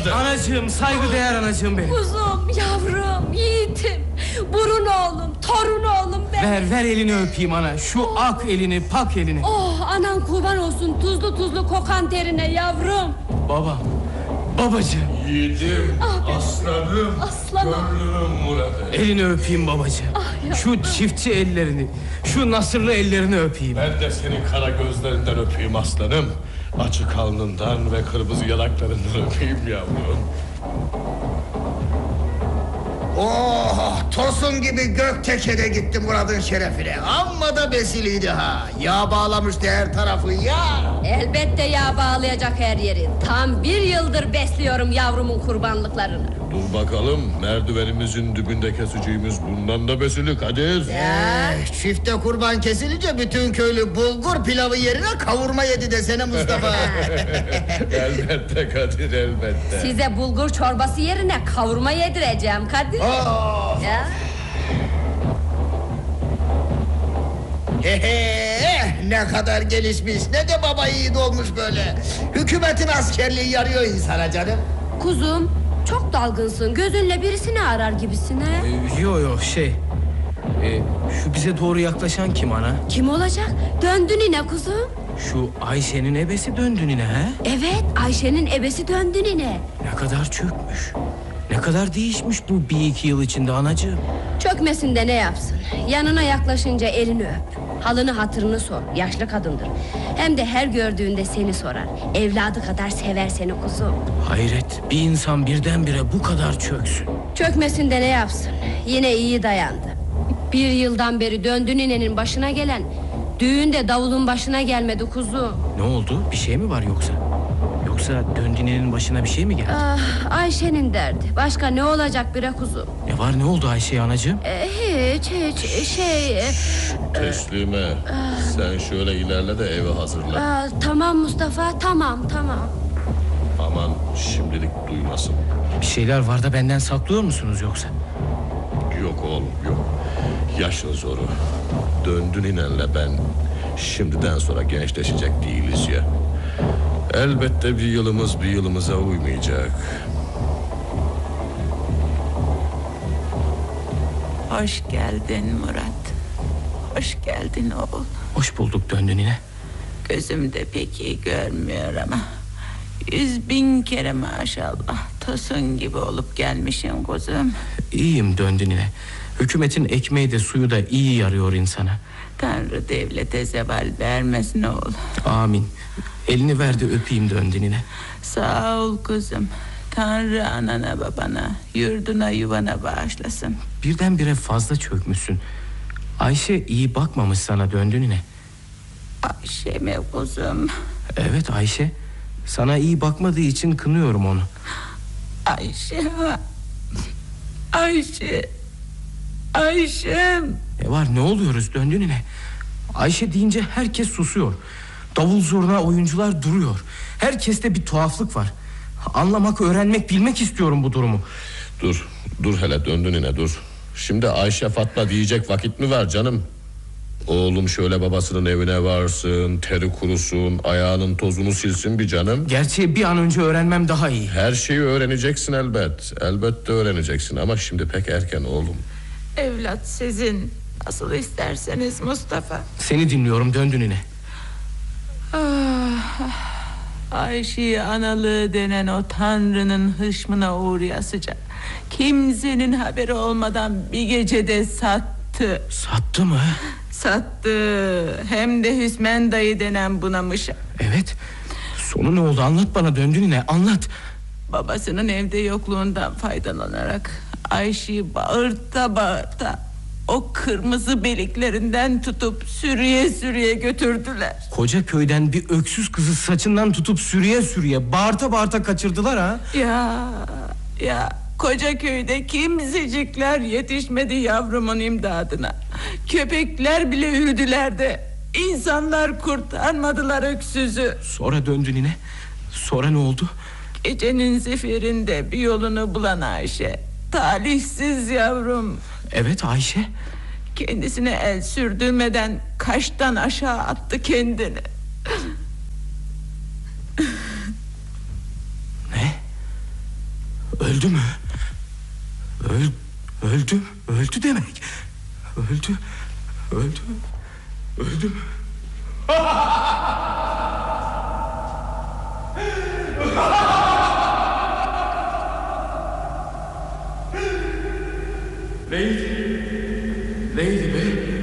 evladı. Anacığım, saygıdeğer anacığım benim. Kuzum, yavrum, yiğitim, burun oğlum, torun oğlum benim. Ver elini öpeyim ana. Şu ak elini, pak elini. Oh, anan kurban olsun tuzlu tuzlu kokan terine yavrum. Baba, babacığım. Yiğidim, aslanım, Aslanım. gönlümün muradı. Elini öpeyim babacığım. Şu çiftçi ellerini, şu nasırlı ellerini öpeyim. Ben de senin kara gözlerinden öpeyim aslanım. Açık alnından ve kırmızı yanaklarından öpeyim yavrum. Oh, tosun gibi Gökteke'de gitti Murad'ın şerefine. Amma da besiliydi ha. Yağ bağlamıştı her tarafı ya. Elbette yağ bağlayacak her yeri. Tam 1 yıldır besliyorum yavrumun kurbanlıklarını. Dur bakalım, merdivenimizin dibinde keseceğimiz bundan da besili Kadir. Çifte kurban kesilince bütün köylü bulgur pilavı yerine kavurma yedi desene Mustafa. Elbette Kadir, elbette. Size bulgur çorbası yerine kavurma yedireceğim Kadir. Ya. Ne kadar gelişmiş, ne de baba yiğit olmuş böyle. Hükümetin askerliği yarıyor insana canım. Kuzum, çok dalgınsın. Gözünle birisini arar gibisin ha. Yo şu bize doğru yaklaşan kim ana? Kim olacak? Döndün yine kuzum. Şu Ayşe'nin ebesi döndün yine ha? Evet, Ayşe'nin ebesi döndün yine. Ne kadar çökmüş. Ne kadar değişmiş bu 1-2 yıl içinde anacığım. Çökmesin de ne yapsın? Yanına yaklaşınca elini öp. Halını hatırını sor. Yaşlı kadındır. Hem de her gördüğünde seni sorar. Evladı kadar sever seni kuzum. Hayret, bir insan birdenbire bu kadar çöksün. Çökmesin de ne yapsın? Yine iyi dayandı. 1 yıldan beri döndü ninenin başına gelen, düğünde davulun başına gelmedi kuzum. Ne oldu? Bir şey mi var yoksa? Yoksa döndüğünün başına bir şey mi geldi? Ah, Ayşe'nin derdi. Başka ne olacak bre kuzum? Ne var, ne oldu Ayşe'ye anacığım? Hiç şey... Teslime, sen şöyle ilerle de evi hazırla. Tamam Mustafa, tamam. Aman şimdilik duymasın. Bir şeyler var da benden saklıyor musunuz yoksa? Yok oğlum, yok. Yaşın zoru. Döndün inenle ben şimdiden sonra gençleşecek değiliz ya. Elbette bir yılımız bir yılımıza uymayacak. Hoş geldin Murat. Hoş geldin oğul. Hoş bulduk döndün yine. Gözümde pek iyi görmüyor ama 100.000 kere maşallah tosun gibi olup gelmişim kuzum. İyiyim döndün yine. Hükümetin ekmeği de suyu da iyi yarıyor insana. Tanrı devlete zeval vermesin oğul. Amin. Elini ver de öpeyim döndün yine. Sağ ol kuzum. Tanrı anana babana, yurduna yuvana bağışlasın. Birdenbire fazla çökmüşsün. Ayşe iyi bakmamış sana döndün yine. Ayşe mi kuzum? Evet Ayşe. Sana iyi bakmadığı için kınıyorum onu. Ayşem. Ne var, ne oluyoruz döndün yine? Ayşe deyince herkes susuyor. Davul zurna oyuncular duruyor. Herkeste bir tuhaflık var. Anlamak, öğrenmek, bilmek istiyorum bu durumu. Dur hele döndün yine dur. Şimdi Ayşe Fatma diyecek vakit mi var canım? Oğlum şöyle babasının evine varsın, teri kurusun, ayağının tozunu silsin bir canım. Gerçeği bir an önce öğrenmem daha iyi. Her şeyi öğreneceksin elbet. Elbette öğreneceksin ama şimdi pek erken oğlum. Evlat sizin. Nasıl isterseniz Mustafa. Seni dinliyorum döndün yine. Ayşe'yi analığı denen o Tanrı'nın hışmına uğrayasıca kimsenin haberi olmadan bir gecede sattı. Sattı mı? Sattı. Hem de Hüsmen dayı denen bunamışa. Evet. Sonu ne oldu, anlat bana döndün yine, anlat. Babasının evde yokluğundan faydalanarak Ayşe'yi bağırta o kırmızı beliklerinden tutup sürüye götürdüler. Koca köyden bir öksüz kızı saçından tutup sürüye bağırta kaçırdılar ha. Ya koca köyde kimsecikler yetişmedi yavrumun imdadına. Köpekler bile ürdüler de insanlar kurtarmadılar öksüzü. Sonra döndün yine. Sonra ne oldu? Gecenin zifirinde bir yolunu bulan Ayşe, talihsiz yavrum. Evet Ayşe. Kendisine el sürdürmeden kaştan aşağı attı kendini. Ne? Öldü mü? Öldü. Öldü demek. Öldü. Öldü mü? Neydi be?